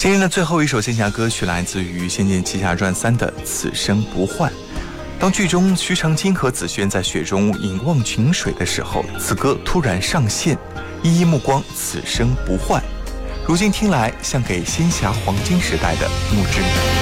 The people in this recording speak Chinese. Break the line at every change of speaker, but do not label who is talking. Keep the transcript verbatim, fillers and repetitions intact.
今天的最后一首仙侠歌曲来自于《仙剑奇侠传三》的《此生不换》。当剧中徐长卿和紫萱在雪中饮忘情水的时候，此歌突然上线，一一目光此生不换。如今听来，像给仙侠黄金时代的墓志铭。